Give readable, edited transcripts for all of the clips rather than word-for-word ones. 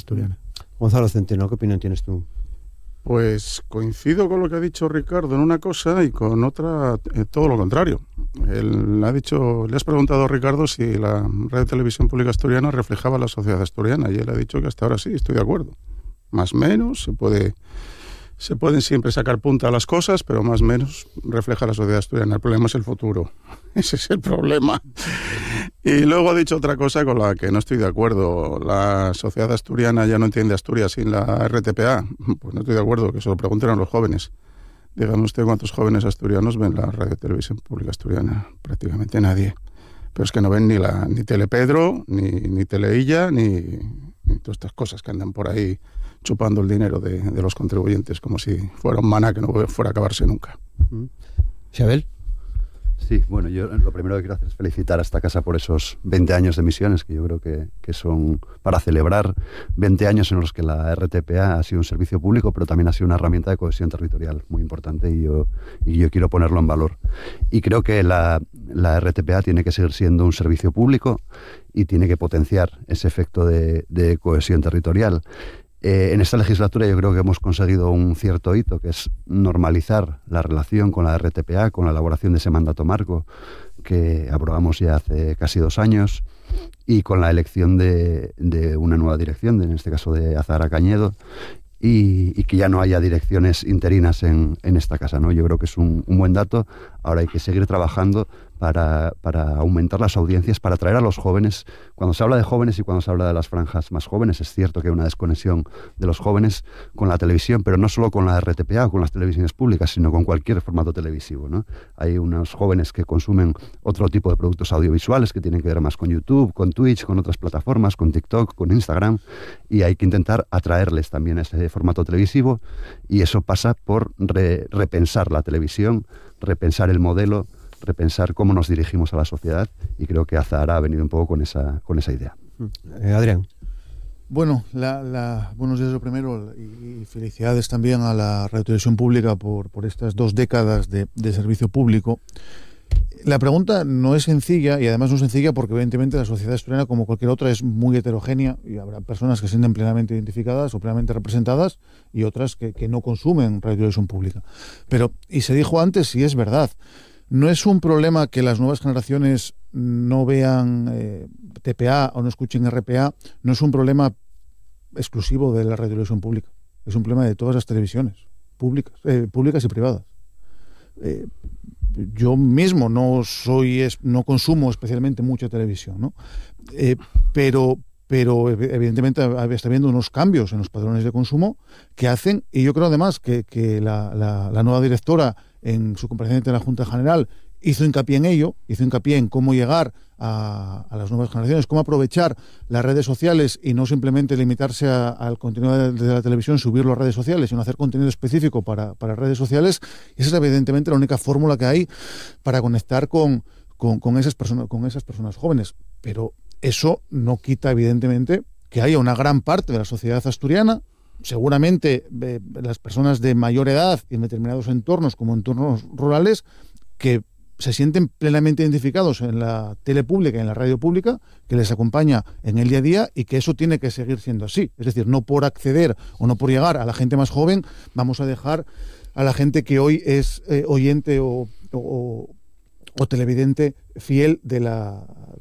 Asturiana. Gonzalo Centeno, ¿qué opinión tienes tú? Pues coincido con lo que ha dicho Ricardo en una cosa y con otra todo lo contrario. Le has preguntado a Ricardo si la Radio Televisión Pública Asturiana reflejaba la sociedad asturiana y él ha dicho que hasta ahora sí, estoy de acuerdo. Más o menos, se pueden siempre sacar punta a las cosas, pero más o menos refleja la sociedad asturiana. El problema es el futuro. Ese es el problema. Y luego ha dicho otra cosa con la que no estoy de acuerdo. La sociedad asturiana ya no entiende Asturias sin la RTPA. Pues no estoy de acuerdo, que se lo pregunten a los jóvenes. Dígame usted cuántos jóvenes asturianos ven la Radio Televisión Pública Asturiana. Prácticamente nadie. Pero es que no ven ni Telepedro, ni Teleilla, ni todas estas cosas que andan por ahí chupando el dinero de los contribuyentes como si fuera un maná que no fuera a acabarse nunca. Isabel. Sí, bueno, yo lo primero que quiero hacer es felicitar a esta casa por esos 20 años de emisiones, que yo creo que son para celebrar 20 años en los que la RTPA ha sido un servicio público, pero también ha sido una herramienta de cohesión territorial muy importante y yo quiero ponerlo en valor. Y creo que la RTPA tiene que seguir siendo un servicio público y tiene que potenciar ese efecto de cohesión territorial. En esta legislatura yo creo que hemos conseguido un cierto hito, que es normalizar la relación con la RTPA, con la elaboración de ese mandato marco que aprobamos ya hace casi 2 años, y con la elección de una nueva dirección, en este caso de Azahara Cañedo, y que ya no haya direcciones interinas en esta casa, ¿no? Yo creo que es un buen dato. Ahora hay que seguir trabajando para aumentar las audiencias, para atraer a los jóvenes. Cuando se habla de jóvenes y cuando se habla de las franjas más jóvenes, es cierto que hay una desconexión de los jóvenes con la televisión, pero no solo con la RTPA o con las televisiones públicas, sino con cualquier formato televisivo, ¿no? Hay unos jóvenes que consumen otro tipo de productos audiovisuales que tienen que ver más con YouTube, con Twitch, con otras plataformas, con TikTok, con Instagram, y hay que intentar atraerles también a ese formato televisivo, y eso pasa por repensar la televisión, repensar el modelo, repensar cómo nos dirigimos a la sociedad, y creo que Azahara ha venido un poco con esa idea. Adrián. Bueno, buenos días lo primero, y felicidades también a la Radio Televisión Pública por estas 2 décadas de servicio público. La pregunta no es sencilla, y además no es sencilla porque evidentemente la sociedad asturiana, como cualquier otra, es muy heterogénea, y habrá personas que se sienten plenamente identificadas o plenamente representadas y otras que no consumen Radio Televisión Pública. Pero, y se dijo antes, y es verdad, no es un problema que las nuevas generaciones no vean TPA o no escuchen RPA, no es un problema exclusivo de la Radio Televisión Pública, es un problema de todas las televisiones públicas y privadas. Yo mismo no consumo especialmente mucha televisión, ¿no? Pero evidentemente está habiendo unos cambios en los patrones de consumo que hacen, y yo creo además que la nueva directora en su comparecencia en la Junta General hizo hincapié en cómo llegar a las nuevas generaciones, cómo aprovechar las redes sociales y no simplemente limitarse al contenido de la televisión, subirlo a redes sociales, sino hacer contenido específico para redes sociales. Y esa es evidentemente la única fórmula que hay para conectar con esas personas jóvenes. Pero eso no quita evidentemente que haya una gran parte de la sociedad asturiana, seguramente las personas de mayor edad y en determinados entornos como entornos rurales, que se sienten plenamente identificados en la tele pública y en la radio pública, que les acompaña en el día a día, y que eso tiene que seguir siendo así. Es decir, no por acceder o no por llegar a la gente más joven vamos a dejar a la gente que hoy es oyente o televidente fiel de la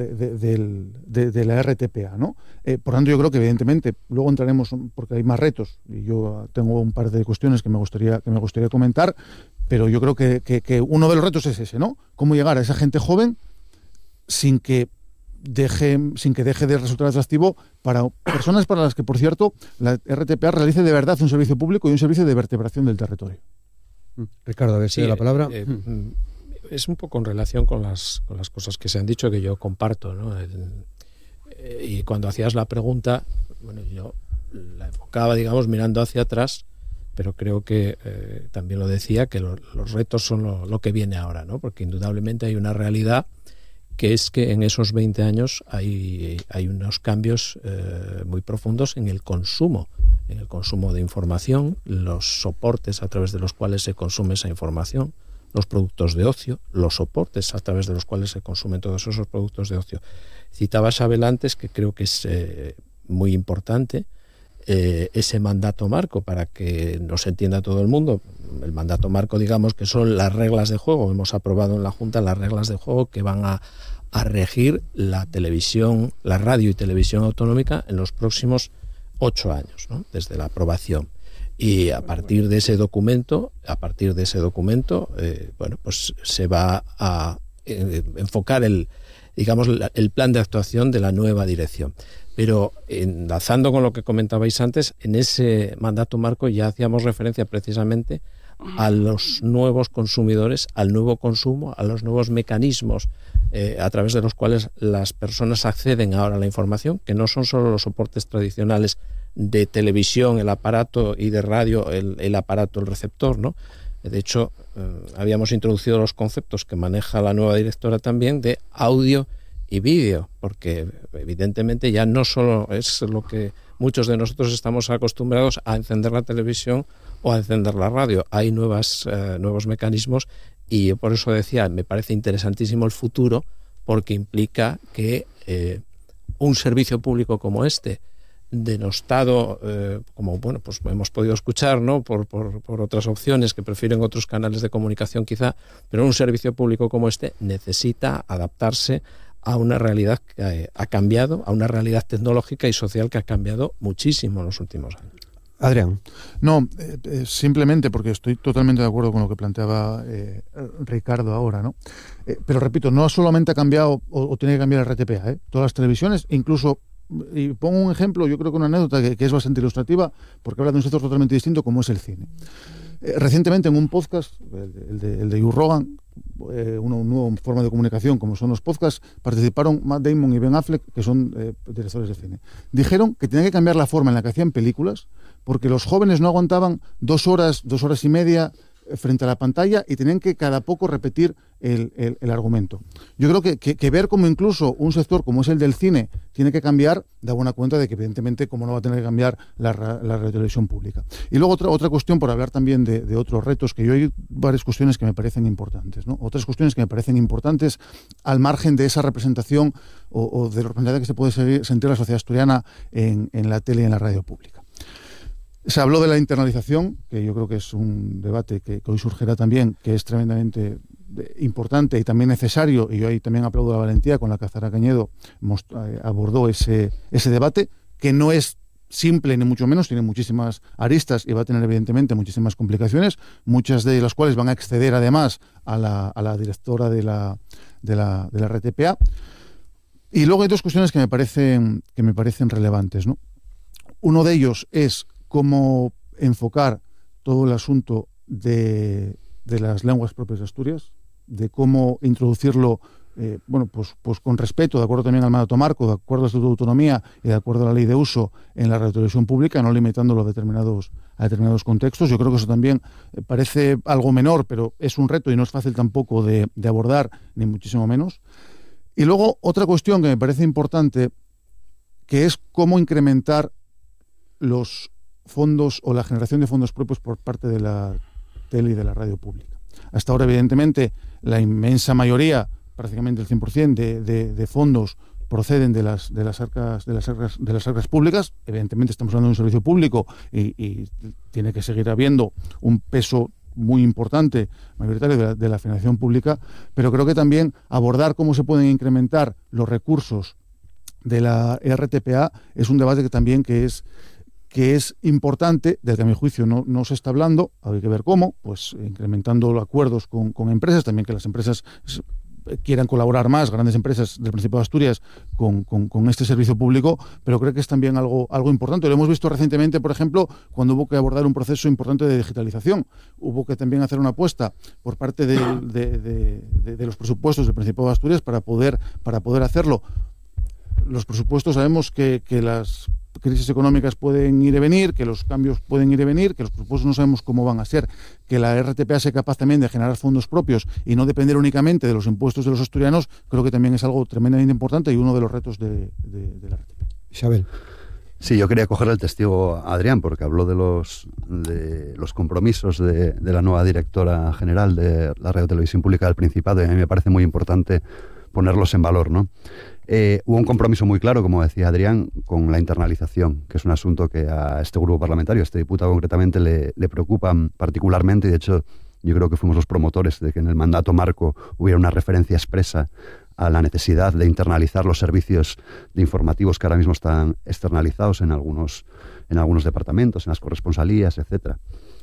RTPA, ¿no? Por tanto, yo creo que evidentemente luego entraremos, porque hay más retos, y yo tengo un par de cuestiones que me gustaría comentar, pero yo creo que uno de los retos es ese, ¿no? Cómo llegar a esa gente joven sin que deje de resultar atractivo para personas para las que, por cierto, la RTPA realice de verdad un servicio público y un servicio de vertebración del territorio. Ricardo, a ver si la palabra. Es un poco en relación con las cosas que se han dicho, que yo comparto, ¿no? Y cuando hacías la pregunta, bueno, yo la enfocaba, digamos, mirando hacia atrás, pero creo que también lo decía, que los retos son lo que viene ahora, ¿no? Porque indudablemente hay una realidad, que es que en esos 20 años hay unos cambios muy profundos en el consumo de información, los soportes a través de los cuales se consume esa información, los productos de ocio, los soportes a través de los cuales se consumen todos esos productos de ocio. Citaba Isabel antes, que creo que es muy importante, ese mandato marco, para que nos entienda todo el mundo. El mandato marco, digamos, que son las reglas de juego. Hemos aprobado en la Junta las reglas de juego que van a regir la televisión, la radio y televisión autonómica en los próximos 8 años, ¿no? Desde la aprobación. Y a partir de ese documento, bueno, pues se va a enfocar el plan de actuación de la nueva dirección. Pero enlazando con lo que comentabais antes, en ese mandato marco ya hacíamos referencia precisamente a los nuevos consumidores, al nuevo consumo, a los nuevos mecanismos a través de los cuales las personas acceden ahora a la información, que no son solo los soportes tradicionales de televisión, el aparato, y de radio, el aparato, el receptor, ¿no? De hecho, habíamos introducido los conceptos que maneja la nueva directora también de audio y vídeo, porque evidentemente ya no solo es lo que muchos de nosotros estamos acostumbrados a encender la televisión o a encender la radio. Hay nuevos mecanismos, y yo por eso decía, me parece interesantísimo el futuro, porque implica que un servicio público como este, denostado, como bueno, pues hemos podido escuchar, ¿no? por otras opciones que prefieren otros canales de comunicación quizá, pero un servicio público como este necesita adaptarse a una realidad que ha cambiado, a una realidad tecnológica y social que ha cambiado muchísimo en los últimos años. Adrián. No, simplemente porque estoy totalmente de acuerdo con lo que planteaba Ricardo ahora, ¿no? Pero repito, no solamente ha cambiado o tiene que cambiar el RTPA, todas las televisiones, incluso, y pongo un ejemplo, yo creo que una anécdota que es bastante ilustrativa, porque habla de un sector totalmente distinto como es el cine. Recientemente en un podcast, el de Joe Rogan, una nueva forma de comunicación como son los podcasts, participaron Matt Damon y Ben Affleck, que son directores de cine. Dijeron que tenían que cambiar la forma en la que hacían películas, porque los jóvenes no aguantaban 2 horas y media frente a la pantalla y tenían que cada poco repetir el argumento. Yo creo que ver cómo incluso un sector como es el del cine tiene que cambiar, da buena cuenta de que evidentemente como no va a tener que cambiar la radiotelevisión pública. Y luego otra cuestión, por hablar también de otros retos, que yo hay varias cuestiones que me parecen importantes, ¿no? Otras cuestiones que me parecen importantes al margen de esa representación o de la representación que se puede sentir la sociedad asturiana en la tele y en la radio pública. Se habló de la internalización, que yo creo que es un debate que hoy surgirá también, que es tremendamente importante y también necesario, y yo ahí también aplaudo la valentía con la que Azara Cañedo abordó ese debate, que no es simple ni mucho menos, tiene muchísimas aristas y va a tener evidentemente muchísimas complicaciones, muchas de las cuales van a exceder además a la directora de la RTPA. Y luego hay 2 cuestiones que me parecen relevantes, ¿no? Uno de ellos es cómo enfocar todo el asunto de las lenguas propias de Asturias, de cómo introducirlo pues con respeto, de acuerdo también al mandato marco, de acuerdo al Estatuto de Autonomía y de acuerdo a la ley de uso en la radiotelevisión pública, no limitándolo a determinados contextos. Yo creo que eso también parece algo menor, pero es un reto y no es fácil tampoco de abordar, ni muchísimo menos. Y luego otra cuestión que me parece importante, que es cómo incrementar los fondos o la generación de fondos propios por parte de la tele y de la radio pública. Hasta ahora, evidentemente, la inmensa mayoría, prácticamente el 100% de fondos proceden de las arcas públicas. Evidentemente estamos hablando de un servicio público y tiene que seguir habiendo un peso muy importante, mayoritario de la financiación pública, pero creo que también abordar cómo se pueden incrementar los recursos de la RTPA es un debate que también que es importante, del que a mi juicio no se está hablando. Hay que ver cómo, pues incrementando los acuerdos con empresas, también que las empresas quieran colaborar más, grandes empresas del Principado de Asturias, con este servicio público, pero creo que es también algo importante. Lo hemos visto recientemente, por ejemplo, cuando hubo que abordar un proceso importante de digitalización. Hubo que también hacer una apuesta por parte de los presupuestos del Principado de Asturias para poder hacerlo. Los presupuestos, sabemos que las crisis económicas pueden ir y venir, que los cambios pueden ir y venir, que los presupuestos no sabemos cómo van a ser, que la RTPA sea capaz también de generar fondos propios y no depender únicamente de los impuestos de los asturianos, creo que también es algo tremendamente importante y uno de los retos de la RTPA. Isabel. Sí, yo quería coger el testigo a Adrián, porque habló de los compromisos de la nueva directora general de la Radio Televisión Pública del Principado, y a mí me parece muy importante ponerlos en valor, ¿no? Hubo un compromiso muy claro, como decía Adrián, con la internalización, que es un asunto que a este grupo parlamentario, a este diputado concretamente, le preocupa particularmente, y de hecho yo creo que fuimos los promotores de que en el mandato marco hubiera una referencia expresa a la necesidad de internalizar los servicios de informativos que ahora mismo están externalizados en algunos departamentos, en las corresponsalías, etcétera.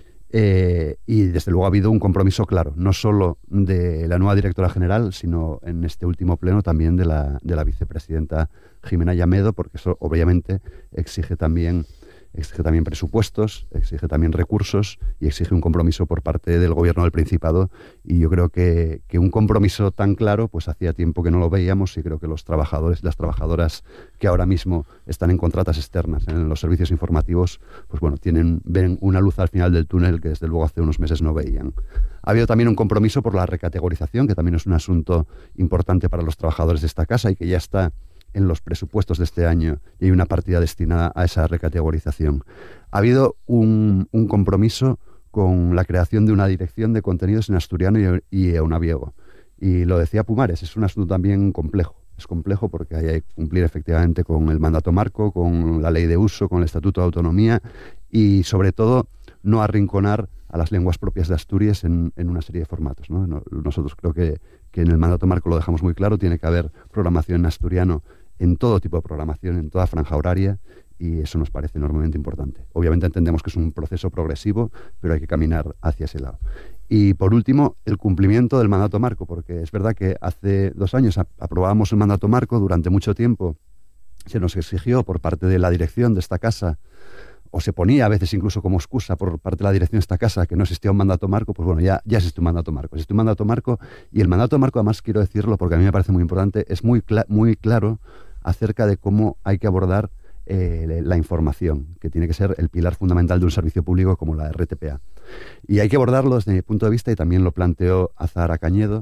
Y desde luego ha habido un compromiso claro, no solo de la nueva directora general, sino en este último pleno también de la vicepresidenta Jimena Llamedo, porque eso obviamente exige también presupuestos, exige también recursos y exige un compromiso por parte del Gobierno del Principado, y yo creo que un compromiso tan claro pues hacía tiempo que no lo veíamos, y creo que los trabajadores y las trabajadoras que ahora mismo están en contratas externas en los servicios informativos, pues bueno, ven una luz al final del túnel que desde luego hace unos meses no veían. Ha habido también un compromiso por la recategorización, que también es un asunto importante para los trabajadores de esta casa y que ya está en los presupuestos de este año, y hay una partida destinada a esa recategorización. Ha habido un compromiso con la creación de una dirección de contenidos en asturiano y eunaviego. Y lo decía Pumares, es un asunto también complejo. Es complejo porque hay que cumplir efectivamente con el mandato marco, con la ley de uso, con el Estatuto de Autonomía y, sobre todo, no arrinconar a las lenguas propias de Asturias en una serie de formatos, ¿no? Nosotros creo que en el mandato marco lo dejamos muy claro, tiene que haber programación en asturiano en todo tipo de programación, en toda franja horaria, y eso nos parece enormemente importante. Obviamente entendemos que es un proceso progresivo, pero hay que caminar hacia ese lado. Y por último, el cumplimiento del mandato marco, porque es verdad que hace 2 años aprobábamos el mandato marco, durante mucho tiempo se nos exigió por parte de la dirección de esta casa, o se ponía a veces incluso como excusa por parte de la dirección de esta casa que no existía un mandato marco. Pues bueno, ya existe un mandato marco. Existe un mandato marco, y el mandato marco, además quiero decirlo porque a mí me parece muy importante, es muy claro acerca de cómo hay que abordar la información, que tiene que ser el pilar fundamental de un servicio público como la RTPA. Y hay que abordarlo desde mi punto de vista, y también lo planteó Azahara Cañedo,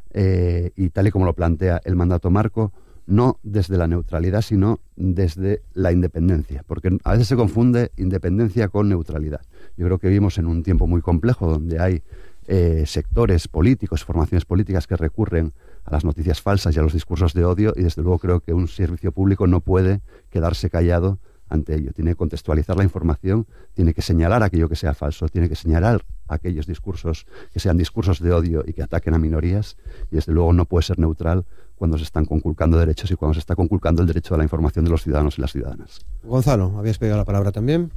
y tal y como lo plantea el mandato marco, no desde la neutralidad, sino desde la independencia, porque a veces se confunde independencia con neutralidad. Yo creo que vivimos en un tiempo muy complejo donde hay sectores políticos, formaciones políticas que recurren a las noticias falsas y a los discursos de odio, y desde luego creo que un servicio público no puede quedarse callado ante ello. Tiene que contextualizar la información, tiene que señalar aquello que sea falso, tiene que señalar aquellos discursos que sean discursos de odio y que ataquen a minorías, y desde luego no puede ser neutral cuando se están conculcando derechos y cuando se está conculcando el derecho a la información de los ciudadanos y las ciudadanas. Gonzalo, habías pedido la palabra también.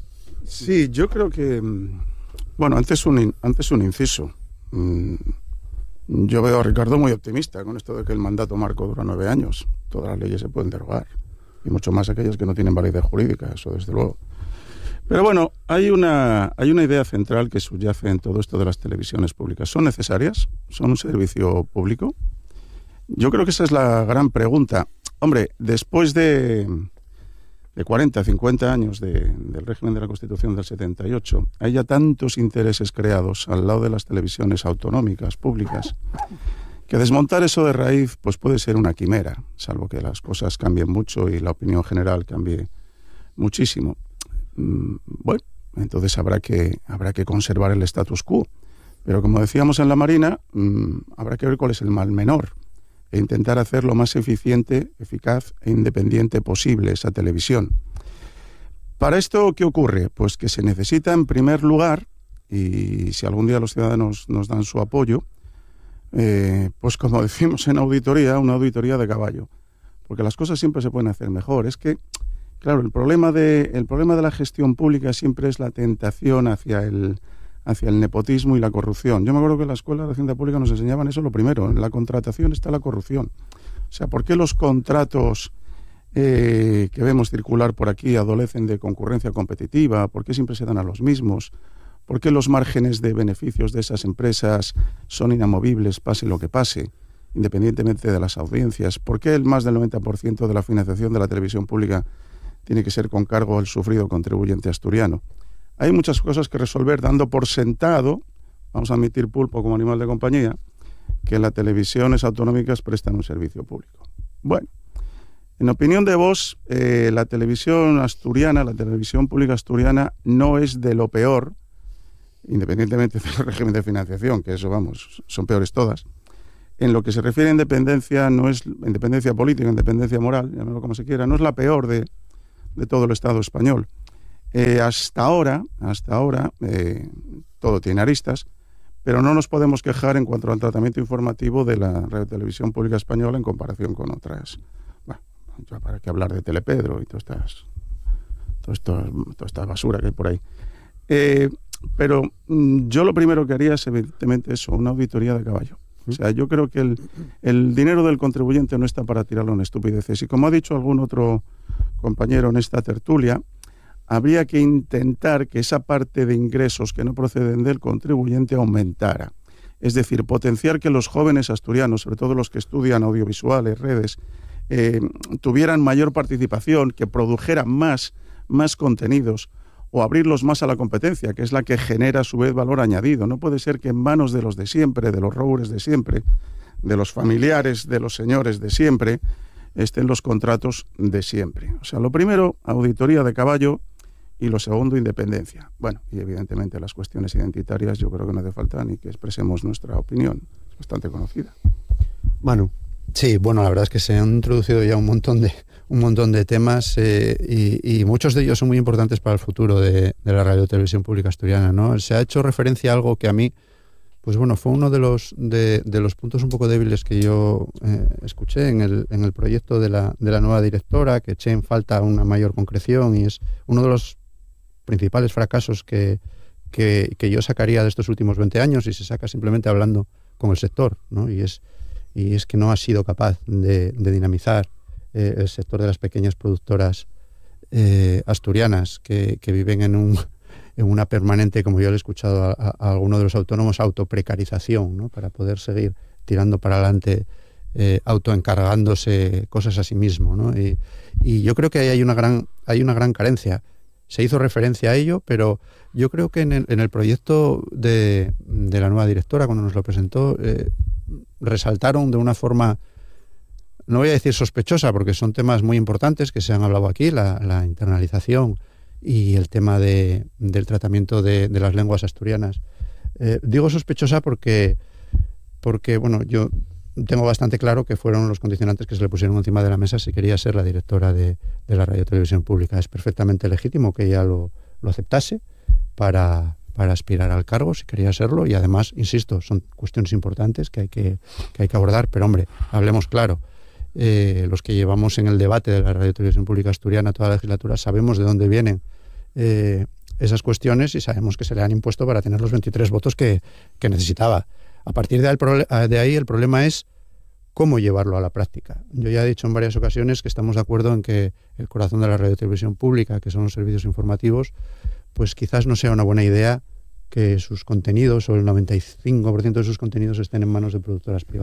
Sí, yo creo que... Bueno, antes un inciso. Yo veo a Ricardo muy optimista con esto de que el mandato marco dura 9 años. Todas las leyes se pueden derogar, y mucho más aquellas que no tienen validez jurídica, eso desde luego. Pero bueno, hay una idea central que subyace en todo esto de las televisiones públicas. ¿Son necesarias? ¿Son un servicio público? Yo creo que esa es la gran pregunta. Hombre, después de 40, 50 años del régimen de la Constitución del 78, hay ya tantos intereses creados al lado de las televisiones autonómicas, públicas, que desmontar eso de raíz pues puede ser una quimera, salvo que las cosas cambien mucho y la opinión general cambie muchísimo. Bueno, entonces habrá que conservar el status quo. Pero como decíamos en la Marina, habrá que ver cuál es el mal menor e intentar hacer lo más eficiente, eficaz e independiente posible esa televisión. Para esto, ¿qué ocurre? Pues que se necesita, en primer lugar, y si algún día los ciudadanos nos dan su apoyo, pues como decimos en auditoría, una auditoría de caballo. Porque las cosas siempre se pueden hacer mejor. Es que, claro, el problema de la gestión pública siempre es la tentación hacia el nepotismo y la corrupción. Yo me acuerdo que en la Escuela de Hacienda Pública nos enseñaban eso lo primero. En la contratación está la corrupción. O sea, ¿por qué los contratos que vemos circular por aquí adolecen de concurrencia competitiva? ¿Por qué siempre se dan a los mismos? ¿Por qué los márgenes de beneficios de esas empresas son inamovibles, pase lo que pase, independientemente de las audiencias? ¿Por qué el más del 90% de la financiación de la televisión pública tiene que ser con cargo al sufrido contribuyente asturiano? Hay muchas cosas que resolver, dando por sentado, vamos a admitir pulpo como animal de compañía, que las televisiones autonómicas prestan un servicio público. Bueno, en opinión de vos, la televisión asturiana, la televisión pública asturiana, no es de lo peor, independientemente del régimen de financiación, que eso, vamos, son peores todas, en lo que se refiere a independencia, no es independencia política, independencia moral, llámelo como se quiera, no es la peor de todo el Estado español. Hasta ahora, todo tiene aristas, pero no nos podemos quejar en cuanto al tratamiento informativo de la Radio Televisión Pública Española en comparación con otras. Bueno, ya para qué hablar de Telepedro y toda esta basura que hay por ahí. Pero yo lo primero que haría es, evidentemente, eso, una auditoría de caballo. O sea, yo creo que el dinero del contribuyente no está para tirarlo en estupideces. Y como ha dicho algún otro compañero en esta tertulia, habría que intentar que esa parte de ingresos que no proceden del contribuyente aumentara. Es decir, potenciar que los jóvenes asturianos, sobre todo los que estudian audiovisuales, redes, tuvieran mayor participación, que produjeran más contenidos, o abrirlos más a la competencia, que es la que genera a su vez valor añadido. No puede ser que en manos de los de siempre, de los roures de siempre, de los familiares de los señores de siempre, estén los contratos de siempre. O sea, lo primero, auditoría de caballo, y lo segundo, independencia. Bueno, y evidentemente las cuestiones identitarias yo creo que no hace falta ni que expresemos nuestra opinión, es bastante conocida. Manu. Sí, bueno, la verdad es que se han introducido ya un montón de temas y muchos de ellos son muy importantes para el futuro de la Radio Televisión Pública Asturiana, ¿no? Se ha hecho referencia a algo que a mí, pues bueno, fue uno de los puntos un poco débiles que yo escuché en el proyecto de la nueva directora, que eché en falta una mayor concreción, y es uno de los principales fracasos que yo sacaría de estos últimos 20 años, y se saca simplemente hablando con el sector, ¿no? Y es que no ha sido capaz de dinamizar el sector de las pequeñas productoras asturianas que viven en una permanente, como yo le he escuchado a alguno de los autónomos, autoprecarización, ¿no? Para poder seguir tirando para adelante, autoencargándose cosas a sí mismo, ¿no? Y yo creo que ahí hay una gran carencia. Se hizo referencia a ello, pero yo creo que en el proyecto de la nueva directora, cuando nos lo presentó, resaltaron de una forma, no voy a decir sospechosa, porque son temas muy importantes que se han hablado aquí, la internalización y el tema del tratamiento de las lenguas asturianas. Digo sospechosa porque, bueno, yo tengo bastante claro que fueron los condicionantes que se le pusieron encima de la mesa si quería ser la directora de la Radio Televisión Pública. Es perfectamente legítimo que ella lo aceptase para aspirar al cargo, si quería serlo, y además, insisto, son cuestiones importantes que hay que abordar, pero hombre, hablemos claro. Los que llevamos en el debate de la Radio Televisión Pública Asturiana toda la legislatura sabemos de dónde vienen esas cuestiones y sabemos que se le han impuesto para tener los 23 votos que necesitaba. A partir de ahí el problema es cómo llevarlo a la práctica. Yo ya he dicho en varias ocasiones que estamos de acuerdo en que el corazón de la Radio Televisión Pública, que son los servicios informativos, pues quizás no sea una buena idea que sus contenidos, o el 95% de sus contenidos, estén en manos de productoras privadas.